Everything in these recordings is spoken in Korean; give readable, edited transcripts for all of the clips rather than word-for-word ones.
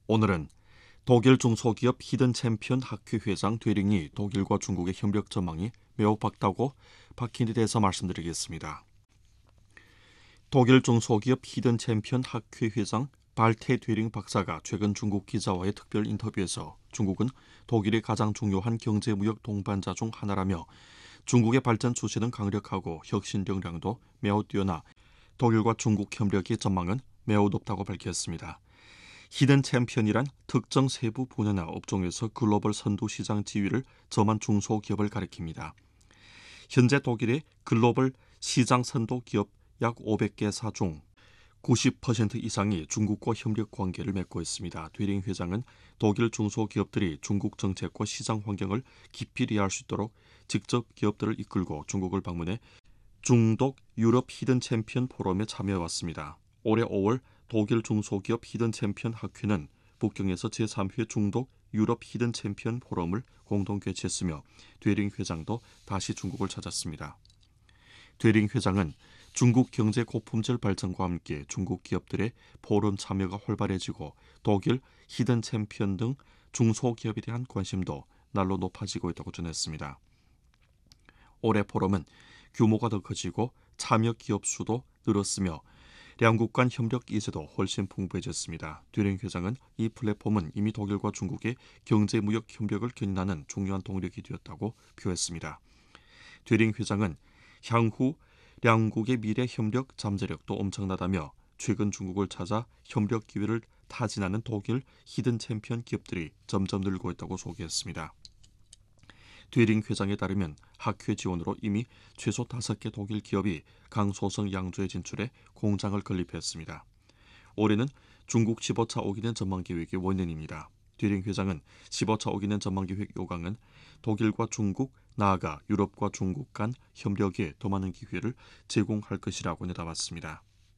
오늘은 독일 중소기업 히든 챔피언 학회 회장 되링이 독일과 중국의 협력 전망이 매우 밝다고 밝힌 데 대해서 말씀드리겠습니다. 독일 중소기업 히든 챔피언 학회 회장 발테 되링 박사가 최근 중국 기자와의 특별 인터뷰에서 중국은 독일의 가장 중요한 경제무역 동반자 중 하나라며 중국의 발전 추세는 강력하고 혁신 역량도 매우 뛰어나 독일과 중국 협력의 전망은 매우 높다고 밝혔습니다. 히든 챔피언이란 특정 세부 분야나 업종에서 글로벌 선도 시장 지위를 점한 중소기업을 가리킵니다. 현재 독일의 글로벌 시장 선도 기업 약 500개사 중 90% 이상이 중국과 협력 관계를 맺고 있습니다. 되링 회장은 독일 중소기업들이 중국 정책과 시장 환경을 깊이 이해할 수 있도록 직접 기업들을 이끌고 중국을 방문해 중독 유럽 히든 챔피언 포럼에 참여해왔습니다. 올해 5월 독일 중소기업 히든 챔피언 학회는 북경에서 제3회 중독 유럽 히든 챔피언 포럼을 공동 개최했으며 되링 회장도 다시 중국을 찾았습니다. 되링 회장은 중국 경제 고품질 발전과 함께 중국 기업들의 포럼 참여가 활발해지고 독일 히든 챔피언 등 중소기업에 대한 관심도 날로 높아지고 있다고 전했습니다. 올해 포럼은 규모가 더 커지고 참여 기업 수도 늘었으며 양국 간 협력 기세도 훨씬 풍부해졌습니다. 되링 회장은 이 플랫폼은 이미 독일과 중국의 경제무역 협력을 견인하는 중요한 동력이 되었다고 표했습니다. 되링 회장은 향후 양국의 미래 협력 잠재력도 엄청나다며 최근 중국을 찾아 협력 기회를 타진하는 독일 히든 챔피언 기업들이 점점 늘고 있다고 소개했습니다. 되링 회장에 따르면 학회 지원으로 이미 최소 5개 독일 기업이 강소성 양조에 진출해 공장을 건립했습니다. 올해는 중국 15차 오기는 전망계획의 원년입니다. 되링 회장은 15차 오기는 전망계획 요강은 독일과 중국, 나아가 유럽과 중국 간 협력에 더 많은 기회를 제공할 것이라고 내다봤습니다.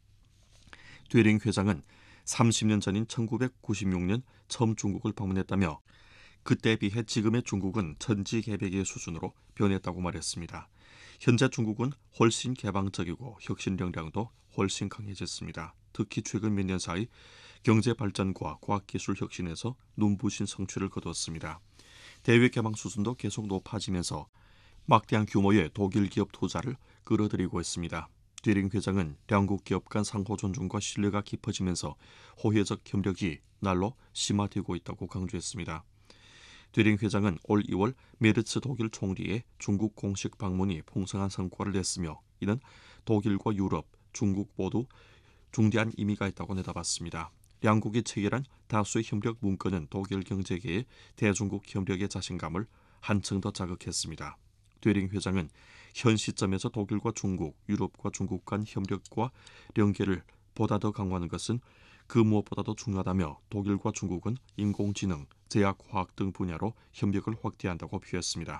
되링 회장은 30년 전인 1996년 처음 중국을 방문했다며 그때에 비해 지금의 중국은 천지개벽의 수준으로 변했다고 말했습니다. 현재 중국은 훨씬 개방적이고 혁신 역량도 훨씬 강해졌습니다. 특히 최근 몇 년 사이 경제 발전과 과학기술 혁신에서 눈부신 성취를 거두었습니다. 대외 개방 수준도 계속 높아지면서 막대한 규모의 독일 기업 투자를 끌어들이고 있습니다. 되링 회장은 양국 기업 간 상호 존중과 신뢰가 깊어지면서 호혜적 협력이 날로 심화되고 있다고 강조했습니다. 되링 회장은 올 2월 메르츠 독일 총리의 중국 공식 방문이 풍성한 성과를 냈으며 이는 독일과 유럽, 중국 모두 중대한 의미가 있다고 내다봤습니다. 양국이 체결한 다수의 협력 문건은 독일 경제계의 대중국 협력의 자신감을 한층 더 자극했습니다. 되링 회장은 현 시점에서 독일과 중국, 유럽과 중국 간 협력과 연계를 보다 더 강화하는 것은 그 무엇보다도 중요하다며 독일과 중국은 인공지능, 제약화학 등 분야로 협력을 확대한다고 표했습니다.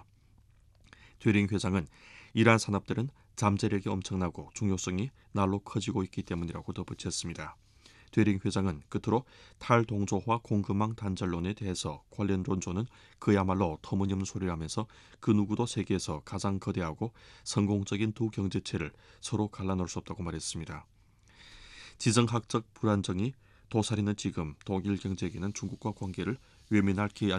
되링 회장은 이러한 산업들은 잠재력이 엄청나고 중요성이 날로 커지고 있기 때문이라고 덧붙였습니다. 되링 회장은 끝으로 탈동조화 공급망 단절론에 대해서 관련 논조는 그야말로 터무니없는 소리라면서 그 누구도 세계에서 가장 거대하고 성공적인 두 경제체를 서로 갈라놓을 수 없다고 말했습니다. 지정학적 불안정이 도사리는 지금 독일 경제계는 중국과 관계를 외면할 기회